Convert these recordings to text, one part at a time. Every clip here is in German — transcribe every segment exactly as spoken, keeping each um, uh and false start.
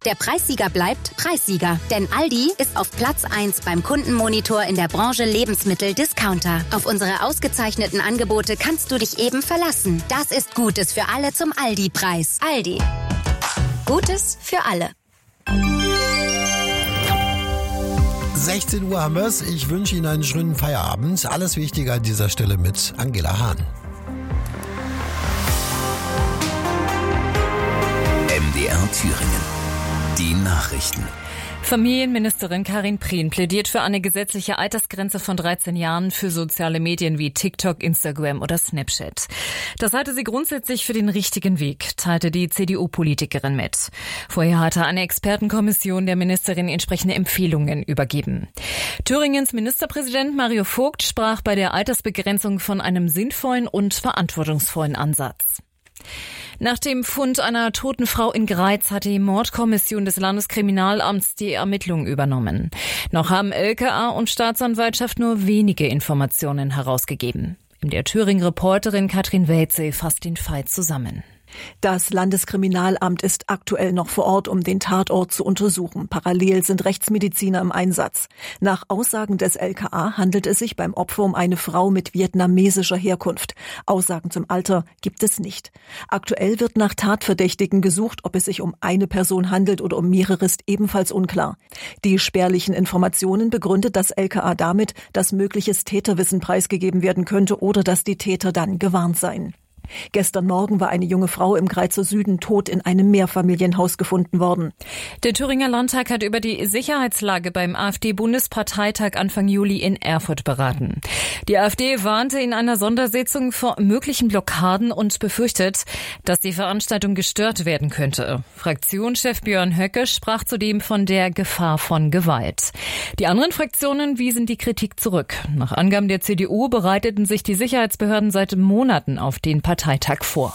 Der Preissieger bleibt Preissieger. Denn Aldi ist auf Platz eins beim Kundenmonitor in der Branche Lebensmittel-Discounter. Auf unsere ausgezeichneten Angebote kannst du dich eben verlassen. Das ist Gutes für alle zum Aldi-Preis. Aldi. Gutes für alle. sechzehn Uhr haben wir's. Ich wünsche Ihnen einen schönen Feierabend. Alles Wichtige an dieser Stelle mit Angela Hahn. M D R Thüringen. Die Nachrichten. Familienministerin Karin Prien plädiert für eine gesetzliche Altersgrenze von dreizehn Jahren für soziale Medien wie TikTok, Instagram oder Snapchat. Das halte sie grundsätzlich für den richtigen Weg, teilte die C D U-Politikerin mit. Vorher hatte eine Expertenkommission der Ministerin entsprechende Empfehlungen übergeben. Thüringens Ministerpräsident Mario Vogt sprach bei der Altersbegrenzung von einem sinnvollen und verantwortungsvollen Ansatz. Nach dem Fund einer toten Frau in Greiz hat die Mordkommission des Landeskriminalamts die Ermittlungen übernommen. Noch haben L K A und Staatsanwaltschaft nur wenige Informationen herausgegeben. Der Thüringen-Reporterin Katrin Welze fasst den Fall zusammen. Das Landeskriminalamt ist aktuell noch vor Ort, um den Tatort zu untersuchen. Parallel sind Rechtsmediziner im Einsatz. Nach Aussagen des L K A handelt es sich beim Opfer um eine Frau mit vietnamesischer Herkunft. Aussagen zum Alter gibt es nicht. Aktuell wird nach Tatverdächtigen gesucht. Ob es sich um eine Person handelt oder um mehrere, ist ebenfalls unklar. Die spärlichen Informationen begründet das L K A damit, dass mögliches Täterwissen preisgegeben werden könnte oder dass die Täter dann gewarnt seien. Gestern Morgen war eine junge Frau im Greizer Süden tot in einem Mehrfamilienhaus gefunden worden. Der Thüringer Landtag hat über die Sicherheitslage beim AfD-Bundesparteitag Anfang Juli in Erfurt beraten. Die AfD warnte in einer Sondersitzung vor möglichen Blockaden und befürchtet, dass die Veranstaltung gestört werden könnte. Fraktionschef Björn Höcke sprach zudem von der Gefahr von Gewalt. Die anderen Fraktionen wiesen die Kritik zurück. Nach Angaben der C D U bereiteten sich die Sicherheitsbehörden seit Monaten auf den Parteitag Parteitag vor.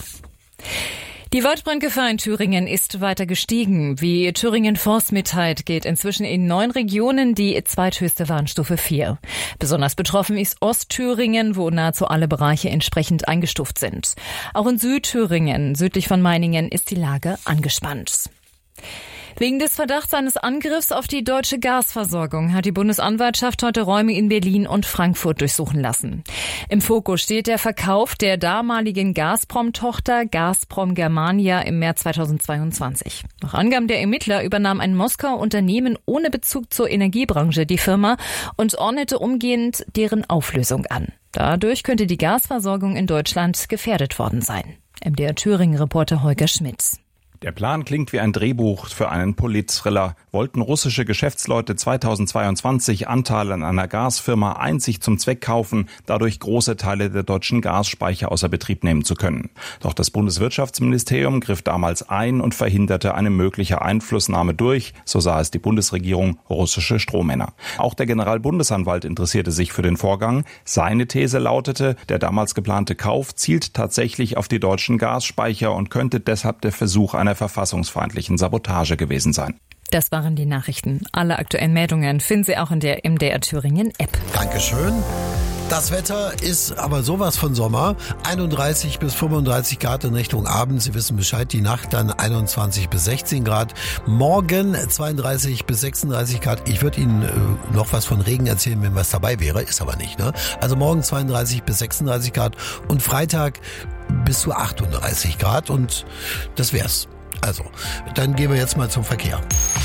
Die Waldbrandgefahr in Thüringen ist weiter gestiegen. Wie Thüringen Forst mitteilt, gilt inzwischen in neun Regionen die zweithöchste Warnstufe vier. Besonders betroffen ist Ostthüringen, wo nahezu alle Bereiche entsprechend eingestuft sind. Auch in Südthüringen, südlich von Meiningen, ist die Lage angespannt. Wegen des Verdachts eines Angriffs auf die deutsche Gasversorgung hat die Bundesanwaltschaft heute Räume in Berlin und Frankfurt durchsuchen lassen. Im Fokus steht der Verkauf der damaligen Gazprom-Tochter Gazprom Germania im März zweitausendzweiundzwanzig. Nach Angaben der Ermittler übernahm ein Moskauer Unternehmen ohne Bezug zur Energiebranche die Firma und ordnete umgehend deren Auflösung an. Dadurch könnte die Gasversorgung in Deutschland gefährdet worden sein. M D R Thüringen-Reporter Holger Schmidt. Der Plan klingt wie ein Drehbuch für einen Polit-Thriller. Wollten russische Geschäftsleute zweitausendzweiundzwanzig Anteile an einer Gasfirma einzig zum Zweck kaufen, dadurch große Teile der deutschen Gasspeicher außer Betrieb nehmen zu können. Doch das Bundeswirtschaftsministerium griff damals ein und verhinderte eine mögliche Einflussnahme durch, so sah es die Bundesregierung, russische Strohmänner. Auch der Generalbundesanwalt interessierte sich für den Vorgang. Seine These lautete, der damals geplante Kauf zielt tatsächlich auf die deutschen Gasspeicher und könnte deshalb der Versuch einer verfassungsfeindlichen Sabotage gewesen sein. Das waren die Nachrichten. Alle aktuellen Meldungen finden Sie auch in der M D R Thüringen App. Dankeschön. Das Wetter ist aber sowas von Sommer. einunddreißig bis fünfunddreißig Grad in Richtung Abend. Sie wissen Bescheid, die Nacht dann einundzwanzig bis sechzehn Grad. Morgen zweiunddreißig bis sechsunddreißig Grad. Ich würde Ihnen äh, noch was von Regen erzählen, wenn was dabei wäre. Ist aber nicht, ne? Also morgen zweiunddreißig bis sechsunddreißig Grad und Freitag bis zu achtunddreißig Grad und das wär's. Also, dann gehen wir jetzt mal zum Verkehr.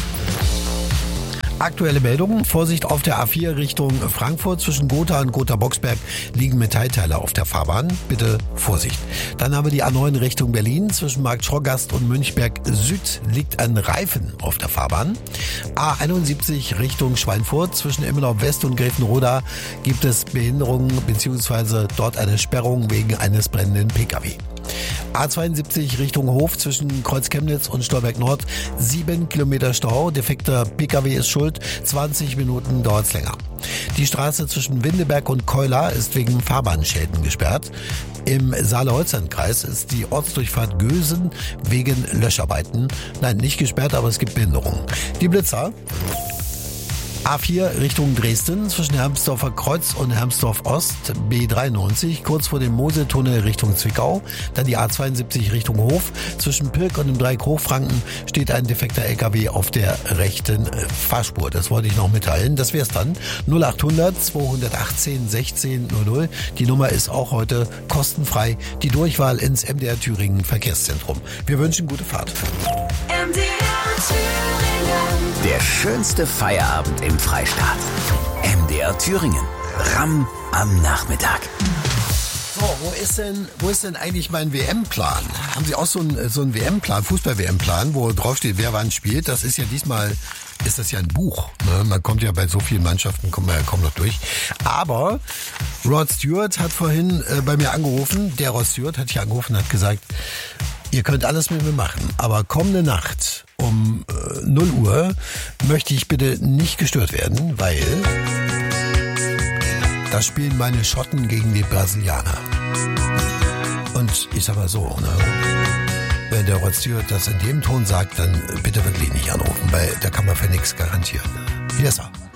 Aktuelle Meldungen. Vorsicht auf der A vier Richtung Frankfurt. Zwischen Gotha und Gotha-Boxberg liegen Metallteile auf der Fahrbahn. Bitte Vorsicht. Dann haben wir die A neun Richtung Berlin. Zwischen Marktschorgast und Münchberg Süd liegt ein Reifen auf der Fahrbahn. A einundsiebzig Richtung Schweinfurt. Zwischen Emmelow West und Gräfenroda gibt es Behinderungen bzw. dort eine Sperrung wegen eines brennenden Pkw. A zweiundsiebzig Richtung Hof zwischen Kreuz-Chemnitz und Stolberg Nord. Sieben Kilometer Stau. Defekter Pkw ist schuld. zwanzig Minuten dauert's länger. Die Straße zwischen Windeberg und Keular ist wegen Fahrbahnschäden gesperrt. Im Saale-Holzland-Kreis ist die Ortsdurchfahrt Gösen wegen Löscharbeiten. Nein, nicht gesperrt, aber es gibt Behinderungen. Die Blitzer. A vier Richtung Dresden zwischen Hermsdorfer Kreuz und Hermsdorf Ost, B dreiundneunzig, kurz vor dem Moseltunnel Richtung Zwickau. Dann die A zweiundsiebzig Richtung Hof. Zwischen Pirk und dem Dreieck Hochfranken steht ein defekter L K W auf der rechten Fahrspur. Das wollte ich noch mitteilen. Das wär's dann. null achthundert zweihundertachtzehn sechzehn null null. Die Nummer ist auch heute kostenfrei. Die Durchwahl ins M D R Thüringen Verkehrszentrum. Wir wünschen gute Fahrt. M D R Thüringen. Der schönste Feierabend im Freistaat. M D R Thüringen. Ram am Nachmittag. So, wo ist denn, wo ist denn eigentlich mein W M-Plan? Haben Sie auch so einen, so einen W M-Plan, Fußball-W M-Plan, wo drauf steht, wer wann spielt? Das ist ja diesmal, ist das ja ein Buch. Ne? Man kommt ja bei so vielen Mannschaften, kommt man ja kaum noch durch. Aber Rod Stewart hat vorhin äh, bei mir angerufen. Der Rod Stewart hat hier angerufen und hat gesagt, ihr könnt alles mit mir machen, aber kommende Nacht um äh, null Uhr möchte ich bitte nicht gestört werden, weil da spielen meine Schotten gegen die Brasilianer. Und ich sag mal so, ne, wenn der Rod Stewart das in dem Ton sagt, dann bitte wirklich nicht anrufen, weil da kann man für nichts garantieren. Hier ist er.